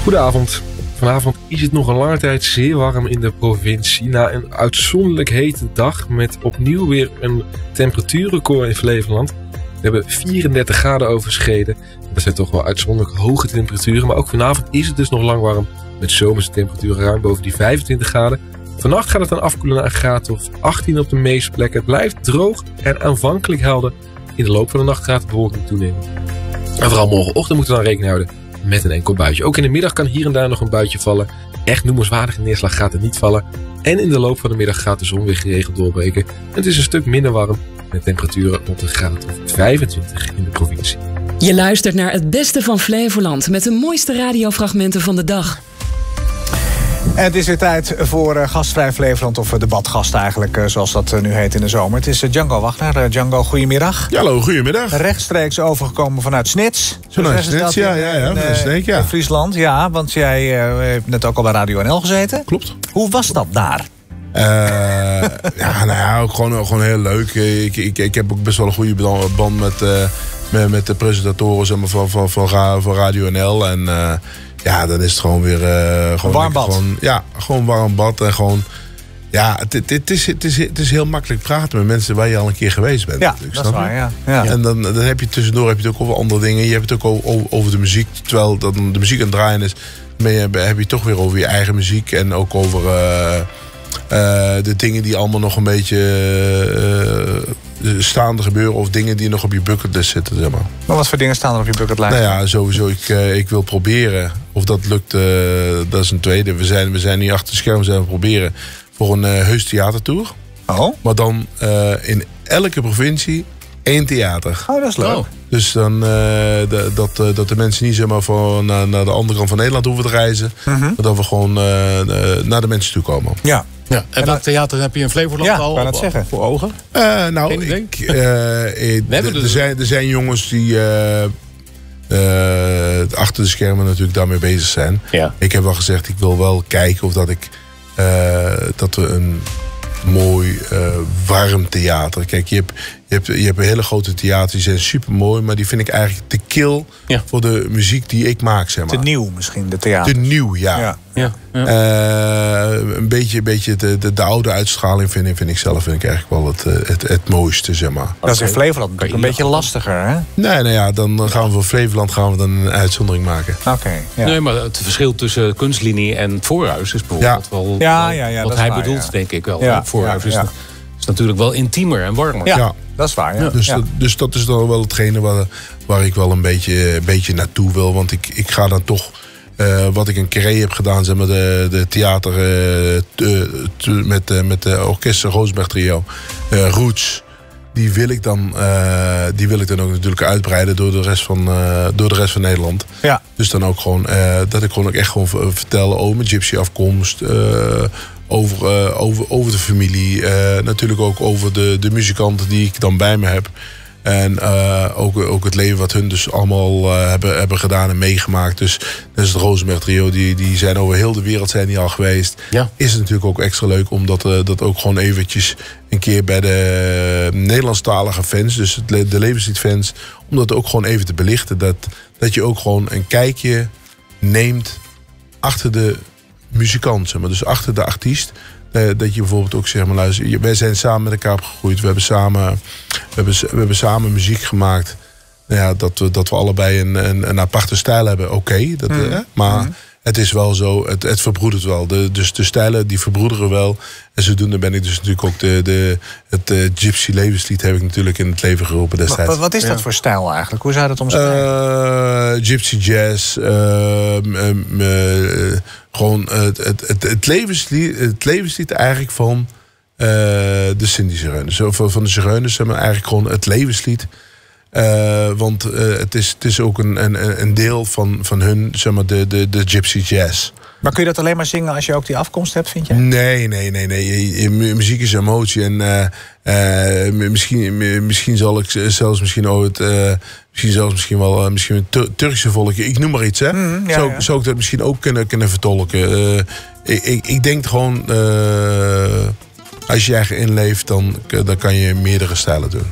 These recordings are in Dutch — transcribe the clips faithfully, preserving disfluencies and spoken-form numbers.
Goedenavond. Vanavond is het nog een lange tijd zeer warm in de provincie. Na een uitzonderlijk hete dag met opnieuw weer een temperatuurrecord in Flevoland. We hebben vierendertig graden overschreden. Dat zijn toch wel uitzonderlijk hoge temperaturen. Maar ook vanavond is het dus nog lang warm. Met zomerse temperaturen ruim boven die vijfentwintig graden. Vannacht gaat het dan afkoelen naar een graad of achttien op de meeste plekken. Het blijft droog en aanvankelijk helder. In de loop van de nacht gaat de bewolking toenemen. En vooral morgenochtend moeten we dan rekening houden met een enkel buitje. Ook in de middag kan hier en daar nog een buitje vallen. Echt noemenswaardige neerslag gaat er niet vallen. En in de loop van de middag gaat de zon weer geregeld doorbreken. Het is een stuk minder warm met temperaturen rond een graad of vijfentwintig in de provincie. Je luistert naar het beste van Flevoland met de mooiste radiofragmenten van de dag. En het is weer tijd voor uh, Gastvrij Flevoland, of uh, debatgast eigenlijk, uh, zoals dat uh, nu heet in de zomer. Het is uh, Django Wagner. Uh, Django, goedemiddag. Ja, hallo, goedemiddag. Rechtstreeks overgekomen vanuit Snits. Vanuit Snits, ja, ja, ja, in, uh, Sneek, ja. in Friesland, ja, want jij uh, hebt net ook al bij Radio N L gezeten. Klopt. Hoe was dat daar? Uh, ja, nou ja, ook gewoon, gewoon heel leuk. Ik, ik, ik heb ook best wel een goede band met, uh, met, met de presentatoren, zeg maar, van, van, van, van Radio N L. En uh, ja, dan is het gewoon weer... Uh, gewoon warm bad. Gewoon, ja, gewoon warm bad. En gewoon... Ja, het, het, het, is, het, is, het is heel makkelijk praten met mensen waar je al een keer geweest bent. Ja, dat is waar, ja. ja. En dan, dan heb je tussendoor heb je het ook over andere dingen. Je hebt het ook over, over de muziek. Terwijl dan de muziek aan het draaien is, ben je, heb je het toch weer over je eigen muziek. En ook over uh, uh, de dingen die allemaal nog een beetje uh, staande gebeuren. Of dingen die nog op je bucketlist zitten, zeg maar. Maar wat voor dingen staan er op je bucketlijst? Nou ja, sowieso. Ik, uh, ik wil proberen. Of dat lukt, uh, dat is een tweede. We zijn, we zijn nu achter de schermen zijn we proberen voor een uh, heus theatertour. Oh. Maar dan uh, in elke provincie één theater. Oh, dat is leuk. Oh. Dus dan uh, de, dat, uh, dat de mensen niet zeg maar van naar, naar de andere kant van Nederland hoeven te reizen. Uh-huh. Maar dat we gewoon uh, naar de mensen toe komen. Ja. Ja, en, en welk theater heb je in Flevoland ja, al kan dat zeggen. voor ogen? Uh, nou, ik, uh, we d- dus... er, zijn, er zijn jongens die uh, uh, achter de schermen natuurlijk daarmee bezig zijn. Ja. Ik heb wel gezegd, ik wil wel kijken of dat ik uh, dat we een mooi, uh, warm theater. Kijk, je hebt, je hebt, je hebt een hele grote theater, die zijn super mooi, maar die vind ik eigenlijk te kil ja. voor de muziek die ik maak, zeg maar. Te nieuw misschien, de theater. Te nieuw, ja. ja. ja, ja. Uh, een beetje, een beetje de, de, de oude uitstraling vind, vind ik zelf vind ik eigenlijk wel het, het, het mooiste, zeg maar. Dat is in Flevoland natuurlijk een beetje lastiger, hè? Nee, nou ja, dan gaan we voor Flevoland gaan we dan een uitzondering maken. Oké. Okay, ja. Nee, maar het verschil tussen kunstlinie en het voorhuis is bijvoorbeeld ja. wel, ja, ja, ja, wat dat hij waar, bedoelt, ja. denk ik wel. Ja, het voorhuis ja, is, ja. is natuurlijk wel intiemer en warmer. Ja, ja. dat is waar. Ja. Ja, dus, ja. dat, dus dat is dan wel hetgene waar, waar ik wel een beetje, een beetje naartoe wil. Want ik, ik ga dan toch, uh, wat ik een Carré heb gedaan, zeg maar, de, de theater uh, te, te, met, uh, met de orkest Rosenberg Trio, uh, Roots. Die wil ik dan, uh, die wil ik dan ook natuurlijk uitbreiden door de rest van, uh, door de rest van Nederland. Ja. Dus dan ook gewoon, uh, dat ik gewoon ook echt gewoon vertel over mijn gypsy afkomst. Uh, over, uh, over, over de familie. Uh, natuurlijk ook over de, de muzikanten die ik dan bij me heb. En uh, ook, ook het leven wat hun dus allemaal uh, hebben, hebben gedaan en meegemaakt. Dus dat is het Rosenberg Trio. Die, die zijn over heel de wereld zijn die al geweest. Ja. Is het natuurlijk ook extra leuk om dat, uh, dat ook gewoon eventjes een keer bij de Nederlandstalige fans, dus de, de levensliedfans, om dat ook gewoon even te belichten. Dat, dat je ook gewoon een kijkje neemt achter de muzikant, zeg maar, dus achter de artiest. Uh, dat je bijvoorbeeld ook zeg maar, luister, wij zijn samen met elkaar opgegroeid. We hebben samen, we hebben, we hebben samen muziek gemaakt. Nou ja, dat, we, dat we allebei een, een, een aparte stijl hebben, oké. Okay, dat, mm. uh, maar mm. het is wel zo, het, het verbroedert wel. De, dus de stijlen die verbroederen wel. En zodoende ben ik dus natuurlijk ook de, de, het uh, Gypsy levenslied heb ik natuurlijk in het leven geroepen destijds. Wat, wat is dat ja. voor stijl eigenlijk? Hoe zou je dat omschrijven? Uh, Gypsy jazz. Uh, um, uh, gewoon uh, het, het, het, het, levenslied, het levenslied eigenlijk van uh, de Cindy Zigeuners. Van, van de Zigeuners hebben we eigenlijk gewoon het levenslied. Uh, want uh, het, is, het is ook een, een, een deel van, van hun, zeg maar, de, de, de Gypsy jazz. Maar kun je dat alleen maar zingen als je ook die afkomst hebt, vind je? Nee, nee, nee. nee. Muziek is emotie. En uh, uh, misschien, misschien zal ik zelfs misschien ooit... Uh, misschien zelfs misschien wel uh, misschien een Tur- Turkse volkje. Ik noem maar iets, hè. Mm, ja, zou, ja. zou ik dat misschien ook kunnen, kunnen vertolken. Uh, ik, ik, ik denk gewoon... Uh, als je je eigen inleeft, dan, dan kan je meerdere stijlen doen.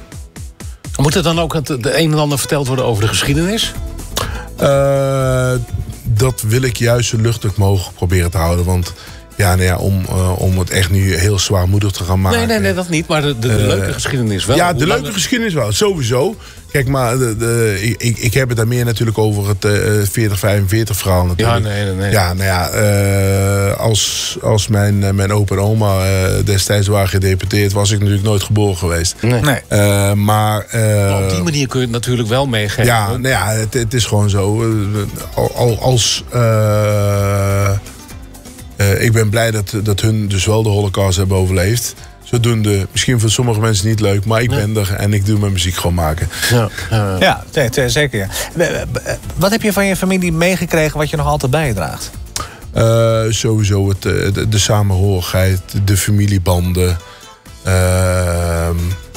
Moet er dan ook het, de een en ander verteld worden over de geschiedenis? Uh, dat wil ik juist zo luchtig mogelijk proberen te houden. Want ja, nou ja, om, uh, om het echt nu heel zwaarmoedig te gaan maken. Nee, nee, nee, dat niet. Maar de, de, de uh, leuke geschiedenis wel. Ja, de Hoe leuke lang... geschiedenis wel, sowieso. Kijk, maar de, de, ik, ik heb het daar meer natuurlijk over het uh, veertig vijfenveertig verhaal natuurlijk. Ja, nee, nee, nee. Ja, nou ja, uh, als, als mijn, uh, mijn opa en oma uh, destijds waren gedeputeerd, was ik natuurlijk nooit geboren geweest. Nee. Nee. Uh, maar, uh, maar op die manier kun je het natuurlijk wel meegeven. Ja, nou ja het, het is gewoon zo. Uh, al, als... Uh, uh, ik ben blij dat, dat hun dus wel de Holocaust hebben overleefd. Zodoende, misschien voor sommige mensen niet leuk, maar ik ben er en ik doe mijn muziek gewoon maken. Ja, uh. ja t- t- zeker. Ja. Wat heb je van je familie meegekregen wat je nog altijd bijdraagt? Uh, sowieso het, de, de samenhorigheid, de familiebanden. Uh,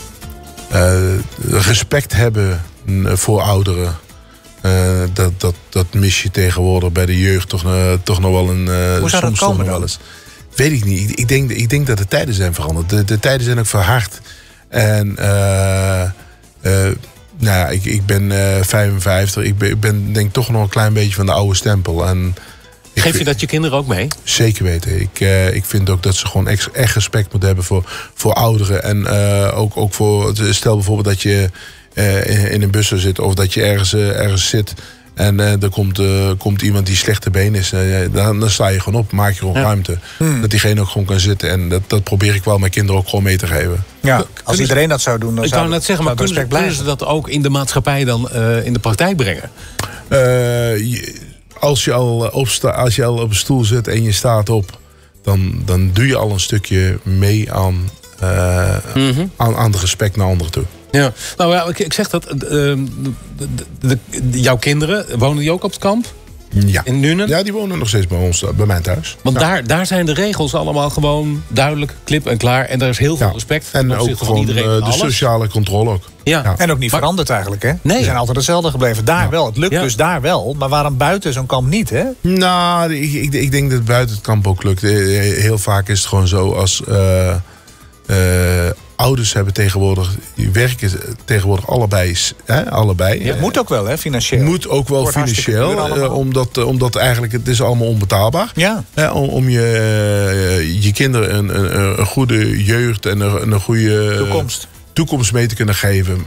uh, respect hebben voor ouderen. Uh, dat, dat, dat mis je tegenwoordig bij de jeugd toch, uh, toch nog wel een... Uh, Hoe zou dat komen wel eens. Weet ik niet. Ik, ik, denk, ik denk dat de tijden zijn veranderd. De, de tijden zijn ook verhard. En uh, uh, nou ja, ik, ik ben uh, vijfenvijftig. Ik ben, ik ben denk toch nog een klein beetje van de oude stempel. En Geef je vind, dat je kinderen ook mee? Zeker weten. Ik, uh, ik vind ook dat ze gewoon echt, echt respect moeten hebben voor, voor ouderen. En uh, ook, ook voor... Stel bijvoorbeeld dat je uh, in, in een bus zou zitten of dat je ergens, uh, ergens zit... En uh, er komt, uh, komt iemand die slechte been is. Uh, dan, dan sta je gewoon op, maak je gewoon ja. ruimte. Hmm. Dat diegene ook gewoon kan zitten. En dat, dat probeer ik wel mijn kinderen ook gewoon mee te geven. Ja, als iedereen dat zou doen, dan ik zou zou net zeggen, maar kunnen, kunnen ze dat ook in de maatschappij dan uh, in de praktijk brengen? Uh, je, als, je al op sta, als je al op een stoel zit en je staat op... dan, dan doe je al een stukje mee aan, uh, mm-hmm. aan, aan de respect naar anderen toe. Ja, nou ja, ik, ik zeg dat. Uh, de, de, de, jouw kinderen, wonen die ook op het kamp? Ja. In Nuenen? Ja, die wonen nog steeds bij ons, bij mij thuis. Want ja. daar, daar zijn de regels allemaal gewoon duidelijk, klip en klaar. En daar is heel veel ja. respect. En ook gewoon iedereen uh, de alles. Sociale controle ook. Ja. Ja. En ook niet maar, veranderd eigenlijk, hè? Nee. Die zijn altijd hetzelfde gebleven. Daar ja. wel. Het lukt ja. dus daar wel. Maar waarom buiten zo'n kamp niet, hè? Nou, ik, ik, ik denk dat het buiten het kamp ook lukt. Heel vaak is het gewoon zo als... Uh, uh, ouders hebben tegenwoordig, die werken tegenwoordig allebei. Hè, allebei. Ja, moet ook wel, hè, financieel. Moet ook wel Wordt financieel, uh, omdat, uh, omdat eigenlijk het is allemaal onbetaalbaar. Ja. Hè, om, om je, uh, je kinderen een, een, een goede jeugd en een, een goede toekomst. toekomst mee te kunnen geven.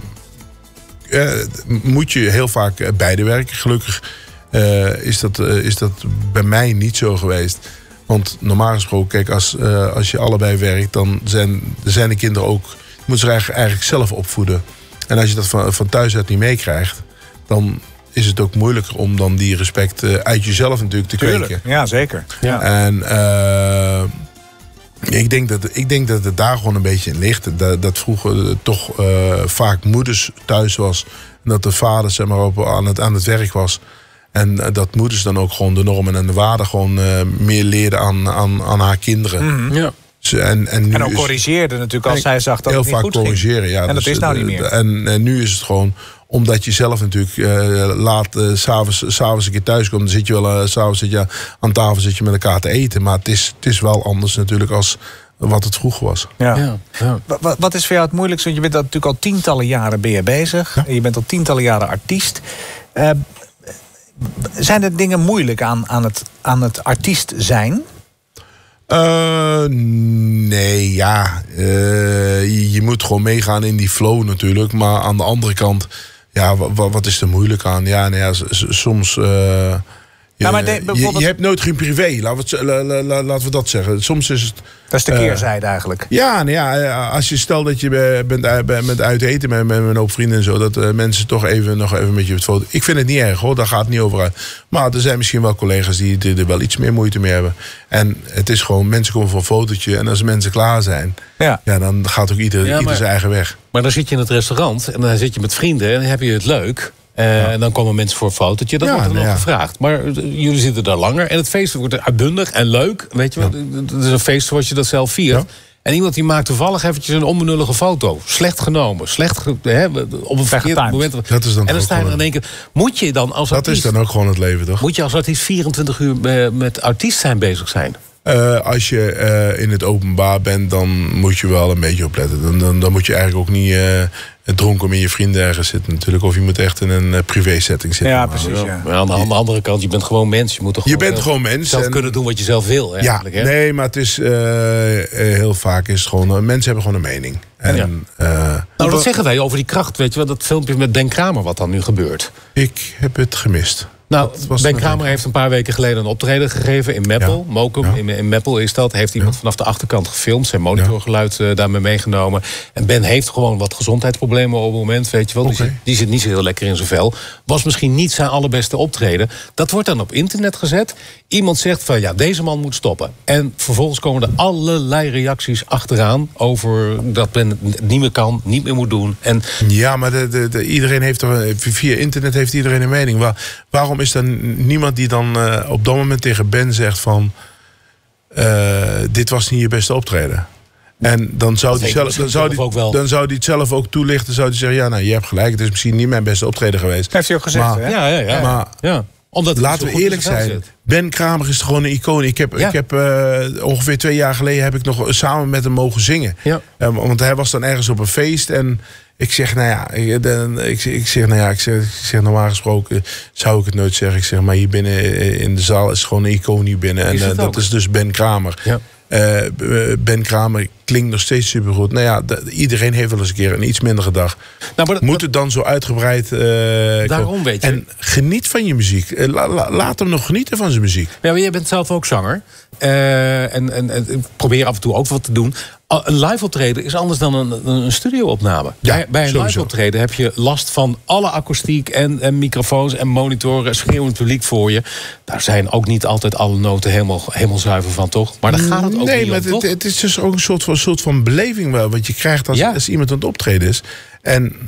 Uh, moet je heel vaak beide werken. Gelukkig uh, is, dat, uh, is dat bij mij niet zo geweest. Want normaal gesproken, kijk, als, uh, als je allebei werkt, dan zijn, zijn de kinderen ook... Je moet ze eigenlijk, eigenlijk zelf opvoeden. En als je dat van, van thuis uit niet meekrijgt, dan is het ook moeilijker om dan die respect uh, uit jezelf natuurlijk te Tuurlijk. kweken. Ja, zeker. Ja. En uh, ik, denk dat, ik denk dat het daar gewoon een beetje in ligt. Dat, dat vroeger uh, toch uh, vaak moeders thuis was. En dat de vader zeg maar, op, aan, het, aan het werk was. En dat moeders dan ook gewoon de normen en de waarden gewoon uh, meer leerden aan, aan, aan haar kinderen. Mm-hmm. Ja. En, en, nu en ook is, corrigeerde natuurlijk als zij zag dat heel het niet vaak goed corrigeren, ging. Ja, en dus, dat is nou niet meer. En, en nu is het gewoon, omdat je zelf natuurlijk uh, laat uh, s'avonds, s'avonds een keer thuis komt, dan zit je wel uh, s'avonds zit je aan tafel zit je met elkaar te eten. Maar het is, het is wel anders natuurlijk als wat het vroeger was. Ja. Ja, ja. Wat, wat is voor jou het moeilijkste? Want je bent natuurlijk al tientallen jaren ben je bezig. Ja. Je bent al tientallen jaren artiest. Uh, Zijn er dingen moeilijk aan, aan, het, aan het artiest zijn? Uh, nee, ja. Uh, je, je moet gewoon meegaan in die flow natuurlijk. Maar aan de andere kant, ja, wat, wat is er moeilijk aan? Ja, nou ja, soms... Uh, je, nou, maar de, bijvoorbeeld... je, je hebt nooit geen privé, laten we, het, la, la, la, laten we dat zeggen. Soms is het... Dat is de keerzijde uh, eigenlijk. Ja, nou ja, als je stel dat je bent, bent uit eten met, met een hoop vrienden en zo... dat uh, mensen toch even, nog even met je op het foto... Ik vind het niet erg hoor, daar gaat het niet over uit. Maar er zijn misschien wel collega's die, die er wel iets meer moeite mee hebben. En het is gewoon, mensen komen voor een fotootje... en als mensen klaar zijn, ja. Ja, dan gaat ook ieder, ja, maar, ieder zijn eigen weg. Maar dan zit je in het restaurant en dan zit je met vrienden... en dan heb je het leuk... Uh, ja. En dan komen mensen voor een fotootje. Dat ja, wordt er nog ja. gevraagd. Maar uh, jullie zitten daar langer. En het feest wordt uitbundig en leuk. Weet je, ja. Het is een feest zoals je dat zelf viert. Ja. En iemand die maakt toevallig eventjes een onbenullige foto. Slecht genomen. Slecht ge, hè, op een verkeerd moment. Dat is dan en dan sta je er in één keer... Moet je dan als dat artiest... Dat is dan ook gewoon het leven, toch? Moet je als artiest vierentwintig uur met artiest zijn bezig zijn? Uh, als je uh, in het openbaar bent, dan moet je wel een beetje opletten. Dan, dan, dan moet je eigenlijk ook niet uh, dronken met je vrienden ergens zitten natuurlijk. Of je moet echt in een uh, privé setting zitten. Ja, precies. Ja. Maar aan de, aan de andere kant, je bent gewoon mens. Je moet toch je gewoon bent gewoon mens. zelf en, kunnen doen wat je zelf wil. Eigenlijk, ja, hè? nee, maar het is uh, heel vaak is het gewoon... Uh, mensen hebben gewoon een mening. En, ja. uh, nou, dat zeggen wij over die kracht. Weet je wel, dat filmpje met Ben Kramer wat dan nu gebeurt. Ik heb het gemist. Nou, Ben Kramer heeft een paar weken geleden een optreden gegeven in Meppel. Ja. Mokum, ja. in, in Meppel is dat. Heeft iemand ja. vanaf de achterkant gefilmd. Zijn monitorgeluid uh, daarmee meegenomen. En Ben heeft gewoon wat gezondheidsproblemen op het moment. Weet je wel. Okay. Die, zit, die zit niet zo heel lekker in zijn vel. Was misschien niet zijn allerbeste optreden. Dat wordt dan op internet gezet. Iemand zegt van ja, deze man moet stoppen. En vervolgens komen er allerlei reacties achteraan. Over dat Ben het niet meer kan, niet meer moet doen. En ja, maar de, de, de, iedereen heeft er, via internet heeft iedereen een mening. Waar, waarom is er niemand die dan uh, op dat moment tegen Ben zegt van... Uh, dit was niet je beste optreden. En dan zou hij zelf, dan zou die, dan zou die het zelf ook toelichten. Zou hij zeggen, ja, nou, je hebt gelijk. Het is misschien niet mijn beste optreden geweest. Heeft hij ook gezegd, maar, hè? Ja, ja, ja. Maar ja. Omdat laten we eerlijk zijn. Zit. Ben Kramer is gewoon een icoon. Ik heb, ja. ik heb uh, ongeveer twee jaar geleden heb ik nog samen met hem mogen zingen. Ja. Uh, want hij was dan ergens op een feest en ik zeg, nou ja, ik, dan, ik, ik zeg, nou ja, ik zeg, ik zeg normaal gesproken zou ik het nooit zeggen. Ik zeg, maar hier binnen in de zaal is gewoon een icoon hier binnen. En uh, dat is dus Ben Kramer. Ja. Uh, Ben Kramer klinkt nog steeds supergoed. Nou ja, d- iedereen heeft wel eens een keer een iets mindere dag. Nou, maar, Moet het dan zo uitgebreid... Uh, daarom weet je. En geniet van je muziek. Uh, la, la, laat hem nog genieten van zijn muziek. Ja, maar jij bent zelf ook zanger. Uh, en, en, en probeer af en toe ook wat te doen. Een live optreden is anders dan een, een studio-opname. Ja, bij, bij een sowieso. live optreden heb je last van alle akoestiek en, en microfoons en monitoren, schreeuwend publiek voor je. Daar zijn ook niet altijd alle noten helemaal, helemaal zuiver van, toch? Maar daar gaat het ook nee, niet maar om, het, toch? het is dus ook een soort van, soort van beleving wel, wat je krijgt als, ja. als iemand aan het optreden is. En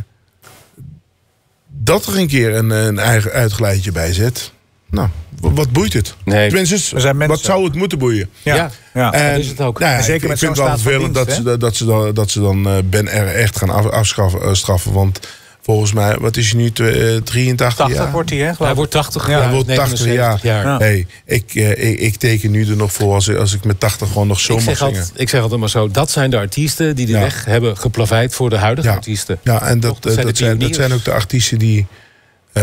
dat er een keer een, een eigen uitgeleidje bij zit... Nou, wat boeit het? Nee. Tenminste, we zijn wat zou het moeten boeien? Ja, ja. ja en, dat is het ook. Nou ja, zeker ik, met ik vind het wel vervelend dat, ze, dat, ze dan, dat ze dan uh, Ben er echt gaan af, afstraffen. Want volgens mij, wat is hij nu? Uh, drieëntachtig tachtig jaar? Wordt hij, hè? Hij wordt tachtig. Ja, hij wordt tachtig jaar. jaar. Ja. Hey, ik, uh, ik, ik teken nu er nog voor als ik, als ik met tachtig gewoon nog zo ik mag zeg zingen. Altijd, ik zeg altijd maar zo, dat zijn de artiesten die de ja. weg hebben geplaveid voor de huidige ja. artiesten. Ja, en dat, dat, zijn, dat, zijn, dat zijn ook de artiesten die... Uh,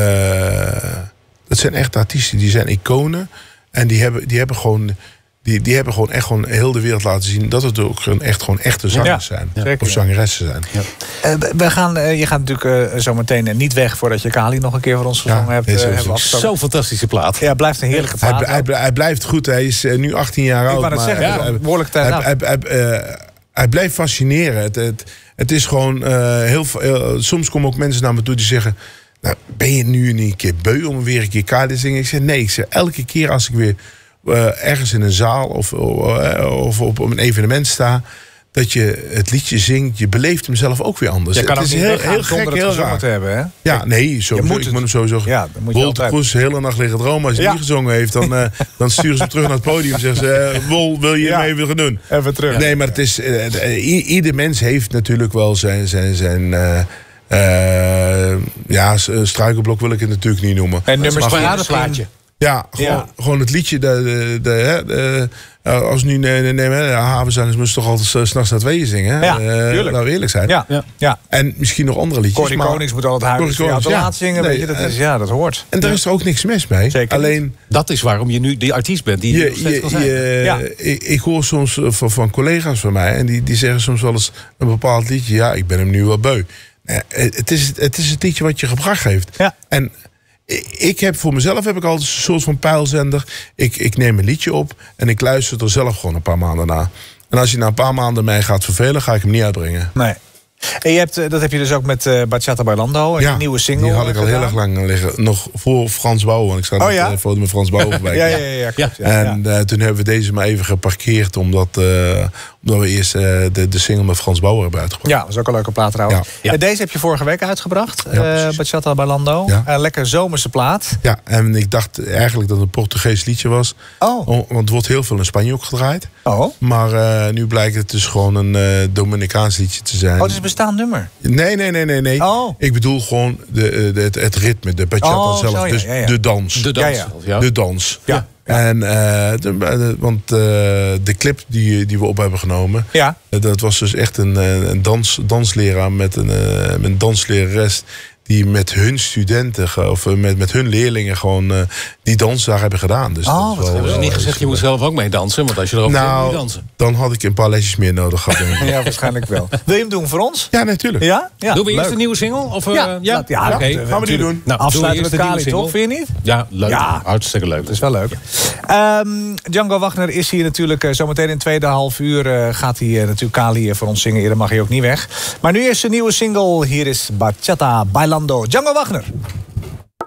Dat zijn echt artiesten, die zijn iconen. En die hebben, die hebben gewoon... Die, die hebben gewoon echt gewoon heel de wereld laten zien... dat het ook gewoon echt, gewoon echte zangers ja, zijn. Zeker, of zangeressen zijn. Ja. Uh, we gaan, uh, je gaat natuurlijk uh, zo meteen uh, niet weg... voordat je Kali nog een keer voor ons gezongen ja, hebt. Uh, hebben Zo'n fantastische plaat. Ja, blijft een heerlijke plaat. Hij, hij, hij blijft goed. Hij is uh, nu achttien jaar oud. Ik wou het zeggen, ja. hij, behoorlijk tijd hij, hij, hij, hij, uh, hij blijft fascineren. Het, het, het is gewoon uh, heel, heel... Soms komen ook mensen naar me toe die zeggen... Nou, ben je nu een keer beu om weer een keer Kali te zingen? Ik zeg nee, ik zeg elke keer als ik weer uh, ergens in een zaal of, uh, of op, op een evenement sta, dat je het liedje zingt, je beleeft hem zelf ook weer anders. Je kan het is is heel, heel gek, heel raar te hebben, hè? Ja, nee, zo, moet ik moet hem sowieso. Ja, Wolter Kroes de hele nacht liggen dromen. Als hij ja. niet gezongen heeft, dan, uh, dan sturen ze hem terug naar het podium en zeggen ze: uh, Wol, wil je ja. mee even gaan doen? Even terug. Nee, maar het is uh, i- ieder mens heeft natuurlijk wel zijn zijn zijn. Uh, Uh, ja, struikelblok wil ik het natuurlijk niet noemen. En nummers paradeplaatje. Ja, gewoon, ja. gewoon het liedje. De, de, de, de, de, als nu nemen, nee, nee, havenzangers moesten toch altijd 's nachts naar tweeën zingen. Ja, uh, laten we eerlijk zijn. Ja, ja. Ja. En misschien nog andere liedjes. Corrie Konings moet altijd huilen voor jou te laat zingen. Nee, weet je, dat is, ja, dat hoort. En daar ja. is er ook niks mis mee. Zeker Alleen, dat is waarom je nu die artiest bent. Die je, je, je, kan je, ja. ik, ik hoor soms van, van collega's van mij. En die, die zeggen soms wel eens een bepaald liedje. Ja, ik ben hem nu wel beu. Ja, het, is, het is het liedje wat je gebracht heeft. Ja. En ik heb voor mezelf heb ik altijd een soort van pijlzender. Ik, ik neem een liedje op en ik luister er zelf gewoon een paar maanden naar. En als je na een paar maanden mij gaat vervelen, ga ik hem niet uitbrengen. Nee. En je hebt, dat heb je dus ook met uh, Bachata Bailando, een ja, nieuwe single. Die had ik al gedaan. heel erg lang liggen. Nog voor Frans Bouwen. Want ik sta oh, net ja? uh, voor met Frans Bouwen voorbij. ja, ja, ja, ja, klopt, ja. En uh, toen hebben we deze maar even geparkeerd. Omdat, uh, omdat we eerst uh, de, de single met Frans Bouwen hebben uitgebracht. Ja, dat is ook een leuke plaat trouwens. Ja. Ja. Deze heb je vorige week uitgebracht. Ja, uh, Bachata Bailando. Ja. Uh, lekker zomerse plaat. Ja, en ik dacht eigenlijk dat het een Portugees liedje was. Oh. Want het wordt heel veel in Spanje ook gedraaid. Oh. Maar uh, nu blijkt het dus gewoon een uh, Dominicaans liedje te zijn. Oh, het is een bestaand nummer? Nee, nee, nee, nee. nee. Oh. Ik bedoel gewoon de, de, het, het ritme, de bachata oh, zelf. Zo, ja, dus ja, ja. de dans. De dans. Ja, ja. De dans. Ja. En, uh, de, de, want uh, de clip die, die we op hebben genomen... Ja. Uh, dat was dus echt een, een dans, dansleraar met een, uh, met een danslerares... die met hun studenten of met, met hun leerlingen gewoon uh, die dans daar hebben gedaan. Dus oh, dat wat hebben ze niet gezegd, je moet zelf ook mee dansen? Want als je erop nou, zit, moet je dansen. Dan had ik een paar lesjes meer nodig gehad. Ja, waarschijnlijk wel. Wil je hem doen voor ons? Ja, natuurlijk. Ja? Ja, doen we eerst leuk. een nieuwe single? Of, uh, ja, ja? Laat, ja, oké. okay. Gaan we die doen. Nou, afsluiten doen met we Kali, eerst de toch? Vind je niet? Ja, leuk. Ja. Hartstikke leuk. Dat is wel leuk. Um, Django Wagner is hier natuurlijk uh, zometeen in het tweede half uur. Uh, gaat hij uh, natuurlijk Kali uh, voor ons zingen. Eerder mag hij ook niet weg. Maar nu is een nieuwe single. Hier is Bachata Bailando. Django Wagner.